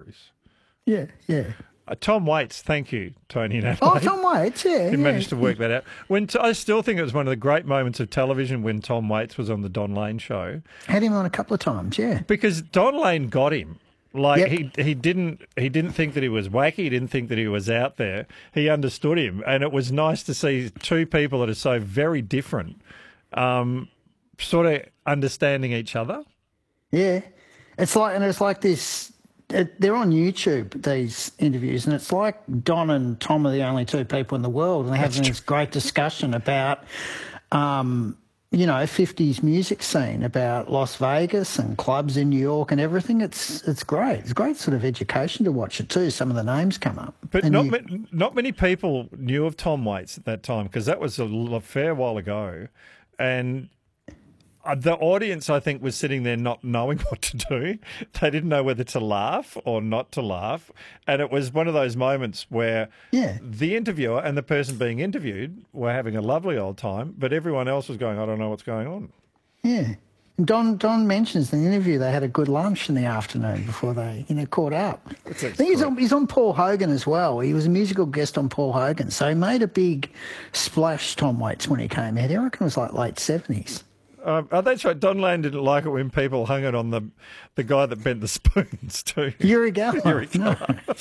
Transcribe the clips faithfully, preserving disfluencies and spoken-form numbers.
series. Yeah, yeah. Uh, Tom Waits, thank you, Tony and Oh, Adelaide. Tom Waits, yeah. He yeah. managed to work that out. When t- I still think it was one of the great moments of television when Tom Waits was on the Don Lane show. Had him on a couple of times, yeah. Because Don Lane got him. Like Yep. he he didn't he didn't think that he was wacky. He didn't think that he was out there. He understood him, and it was nice to see two people that are so very different, um, sort of understanding each other. Yeah. It's like, and it's like this. It, they're on YouTube, these interviews, and it's like Don and Tom are the only two people in the world, and they're having this great discussion about, um, you know, fifties music scene, about Las Vegas and clubs in New York and everything. It's it's great. It's great sort of education to watch it too. Some of the names come up. But And not you- ma- not many people knew of Tom Waits at that time because that was a, l- a fair while ago, and uh, the audience, I think, was sitting there not knowing what to do. They didn't know whether to laugh or not to laugh, and it was one of those moments where Yeah. the interviewer and the person being interviewed were having a lovely old time, but everyone else was going, "I don't know what's going on." Yeah. And Don Don mentions in the interview they had a good lunch in the afternoon before they, you know, caught up. I think he's on, he's on Paul Hogan as well. He was a musical guest on Paul Hogan, so he made a big splash, Tom Waits, when he came out. I reckon it was like late seventies. Um, oh, that's right. Don Lane didn't like it when people hung it on the the guy that bent the spoons too. Yuri Geller. Yuri No.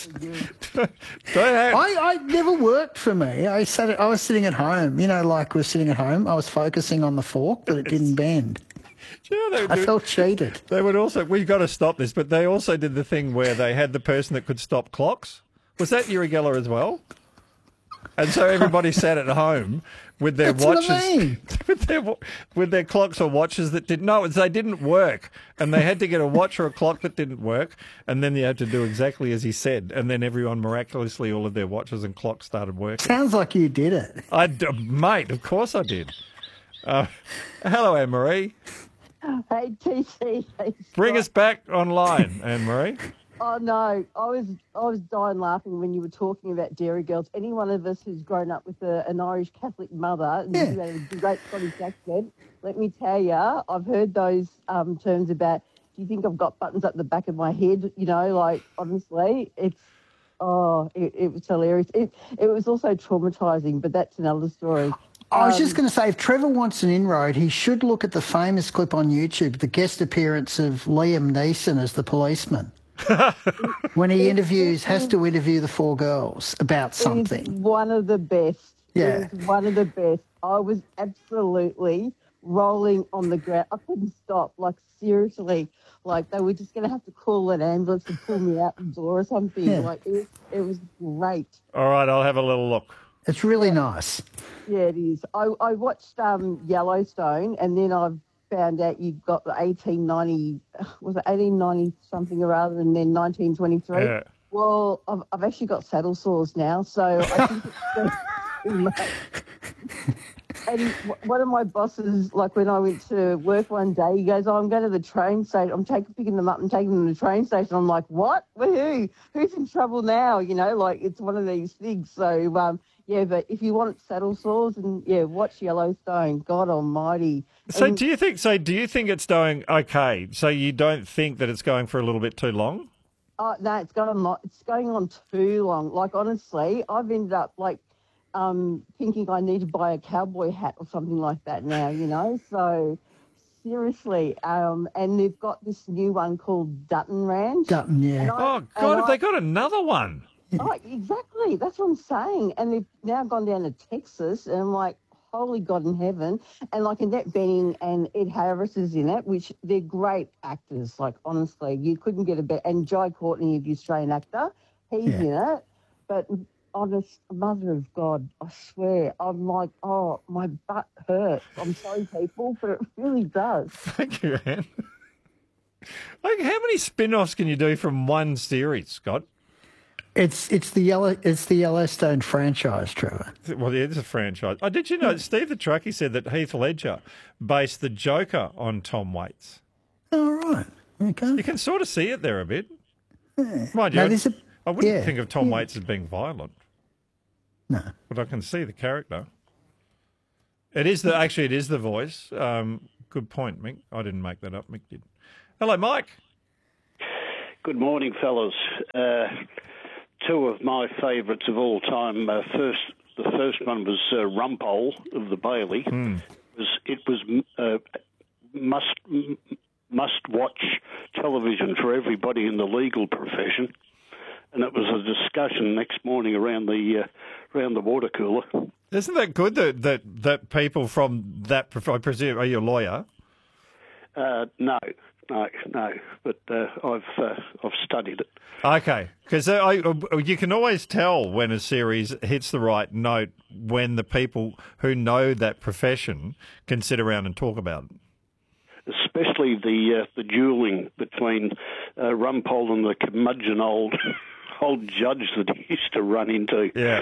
Don't have- I, I never worked for me. I sat. I was sitting at home. You know, like we're sitting at home. I was focusing on the fork, but it didn't bend. You know, they, I do- felt cheated. they would also. We've got to stop this, but they also did the thing where they had the person that could stop clocks. Was that Yuri Geller as well? And so everybody sat at home with their That's what watches, I mean. with their wa- with their clocks or watches that didn't. No, they didn't work, and they had to get a watch or a clock that didn't work, and then you had to do exactly as he said, and then everyone miraculously, all of their watches and clocks started working. Sounds like you did it. I, d- mate, of course I did. Uh, hello, Anne Marie. Hey, T C. Bring us back online, Anne Marie. Oh no, I was I was dying laughing when you were talking about Dairy Girls. Any one of us who's grown up with a, an Irish Catholic mother and Yeah. who had a great Scottish accent, let me tell you, I've heard those um, terms about. Do you think I've got buttons up the back of my head? You know, like honestly, it's oh, it, it was hilarious. It it was also traumatizing, but that's another story. I was Um, just going to say, if Trevor wants an inroad, he should look at the famous clip on YouTube, the guest appearance of Liam Neeson as the policeman. When he interviews, has to interview the four girls about It something. is one of the best. Yeah. It is one of the best. I was absolutely rolling on the ground. I couldn't stop. Like, seriously. Like, they were just going to have to call an ambulance and pull me out the door or something. Yeah. Like, it was, it was great. All right, I'll have a little look. It's really nice. Yeah, it is. I, I watched um, Yellowstone, and then I've found out you got the eighteen ninety, was it eighteen ninety something or other, and then nineteen twenty-three. Yeah. Well, I've, I've actually got saddle sores now, so I think it's too much. And w- one of my bosses, like when I went to work one day, he goes, oh, I'm going to the train station. I'm taking picking them up and taking them to the train station. I'm like, what? Who? Who's in trouble now? You know, like it's one of these things. So, um, yeah, but if you want saddle sores, and yeah, watch Yellowstone. God almighty. So And- do you think? So do you think it's going okay? So you don't think that it's going for a little bit too long? Oh, no, it's going on. It's going on too long. Like honestly, I've ended up like um, thinking I need to buy a cowboy hat or something like that now. You know, so seriously. Um, and they've got this new one called Dutton Ranch. Dutton, yeah. And I- Oh and God, have I- they got another one? Oh, exactly. That's what I'm saying. And they've now gone down to Texas, and I'm like, holy God in heaven. And like Annette Bening and Ed Harris is in it, which they're great actors. Like, honestly, you couldn't get a better. And Jai Courtney, the Australian actor, he's Yeah. in it. But honest, mother of God, I swear, I'm like, oh, my butt hurts. I'm sorry, people, but it really does. Thank you, Anne. Like, how many spin-offs can you do from one series, Scott? It's it's the yellow it's the Yellowstone franchise, Trevor. Well, it is a franchise. Oh, did you know Steve the Truckee said that Heath Ledger based the Joker on Tom Waits? All right. Okay. You can sort of see it there a bit. Mind you, No, there's a- I wouldn't yeah, think of Tom yeah. Waits as being violent, No. but I can see the character. It is the actually it is the voice. Um, good point, Mick. I didn't make that up. Mick did. Hello, Mike. Good morning, fellas. Uh, two of my favourites of all time. Uh, first, the first one was uh, Rumpole of the Bailey. Mm. It was, it was uh, must must watch television for everybody in the legal profession, and it was a discussion next morning around the uh, around the water cooler. Isn't that good that that, that people from that, I presume, are you a lawyer? Uh, no, no, no. But uh, I've uh, I've studied it. Okay, because you can always tell when a series hits the right note when the people who know that profession can sit around and talk about it. Especially the uh, the duelling between uh, Rumpole and the curmudgeon old old judge that he used to run into. Yeah.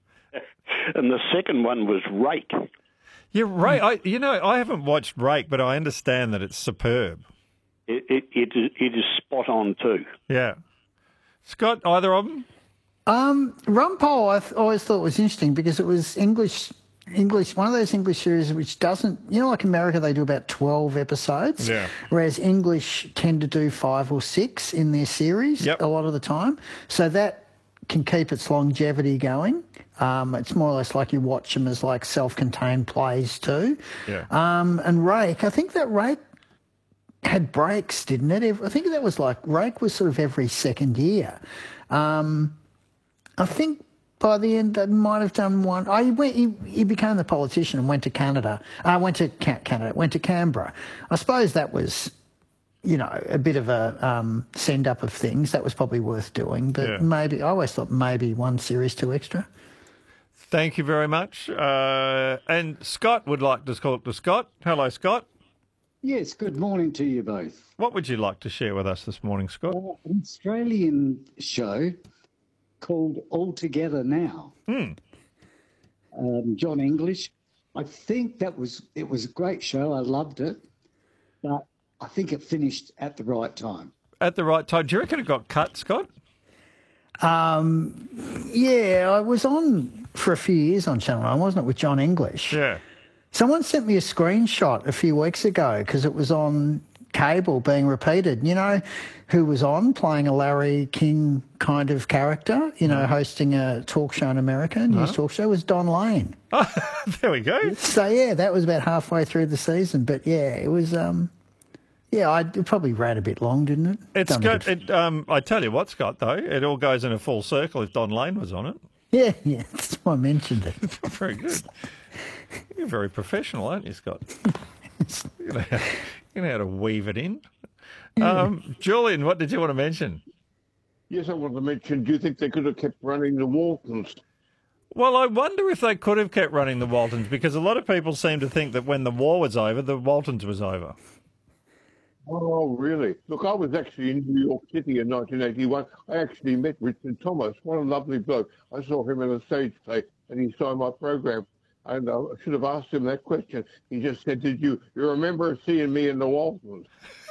And the second one was Rake. Yeah, Rake. I, you know, I haven't watched Rake, but I understand that it's superb. It it it, is- it is spot on too. Yeah. Scott, either of them? Um, Rumpole, I th- always thought was interesting because it was English, English, one of those English series which doesn't, you know, like America, they do about twelve episodes, Yeah. whereas English tend to do five or six in their series Yep. a lot of the time. So that can keep its longevity going. Um, it's more or less like you watch them as like self-contained plays too. Yeah. Um, and Rake, I think that Rake had breaks, didn't it? Ev- I think that was like, Rake was sort of every second year. Um, I think by the end they might have done one. Oh, he, went, he, he became the politician and went to Canada. I uh, went to Ca- Canada, went to Canberra. I suppose that was, you know, a bit of a um, send-up of things. That was probably worth doing. But Yeah. maybe, I always thought maybe one series too extra. Thank you very much. Uh, and Scott would like to talk to Scott. Hello, Scott. Yes, good morning to you both. What would you like to share with us this morning, Scott? Uh, an Australian show called All Together Now. Hmm. Um, John English. I think that was it was a great show. I loved it, but I think it finished at the right time. At the right time. Do you reckon it got cut, Scott? Um, yeah, I was on for a few years on Channel nine, wasn't it, with John English? Yeah. Someone sent me a screenshot a few weeks ago because it was on cable being repeated. You know who was on playing a Larry King kind of character, you know, hosting a talk show in America, a news talk show, was Don Lane. Oh, there we go. So, yeah, that was about halfway through the season. But, yeah, it was, um, yeah, I, it probably ran a bit long, didn't it? It's Done a got, good- it, um, I tell you what, Scott, though, it all goes in a full circle if Don Lane was on it. Yeah, yeah, that's why I mentioned it. Very good. You're very professional, aren't you, Scott? You know, how- you know how to weave it in. Um, Julian, what did you want to mention? Yes, I want to mention, do you think they could have kept running the Waltons? Well, I wonder if they could have kept running the Waltons, because a lot of people seem to think that when the war was over, the Waltons was over. Oh, really? Look, I was actually in New York City in nineteen eighty-one. I actually met Richard Thomas. What a lovely bloke. I saw him in a stage play, and he saw my program. And I should have asked him that question. He just said, did you, you remember seeing me in the Waltons?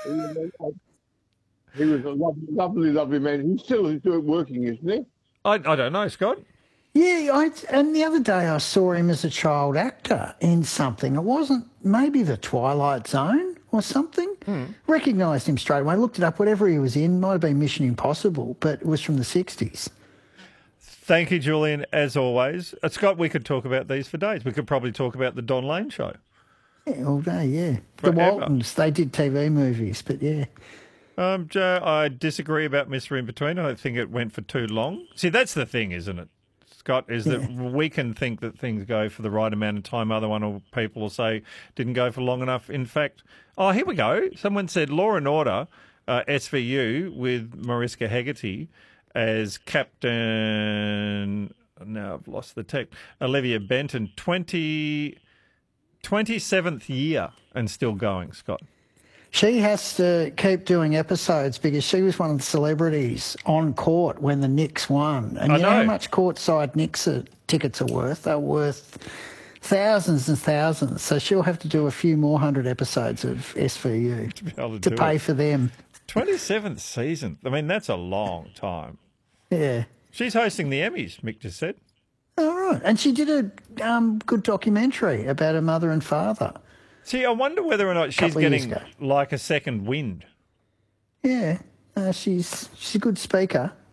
He was a lovely, lovely, lovely man. He still is doing working, isn't he? I, I don't know, Scott. Yeah, I, and the other day I saw him as a child actor in something. It wasn't maybe The Twilight Zone or something. Hmm. Recognised him straight away. Looked it up. Whatever he was in, might have been Mission Impossible, but it was from the sixties. Thank you, Julian, as always. Uh, Scott, we could talk about these for days. We could probably talk about the Don Lane show. Yeah, all day, yeah. The Forever. Waltons, they did T V movies, but yeah. Um, Joe, I disagree about Mister In Between. I think it went for too long. See, that's the thing, isn't it, Scott, is that we can think that things go for the right amount of time. Other one or people will say didn't go for long enough. In fact, oh, here we go. Someone said Law and Order, uh, S V U, with Mariska Hegarty as Captain... Now I've lost the text. Olivia Benton, twenty, twenty-seventh year and still going, Scott. She has to keep doing episodes because she was one of the celebrities on court when the Knicks won. And I you know. how know. much courtside Knicks are, tickets are worth? They're worth thousands and thousands. So she'll have to do a few more hundred episodes of S V U To be able to, to do pay it. for them. twenty-seventh season. I mean, that's a long time. Yeah. She's hosting the Emmys, Mick just said. All right. And she did a um, good documentary about her mother and father. See, I wonder whether or not she's Couple of years getting ago. like a second wind. Yeah. Uh, she's she's a good speaker.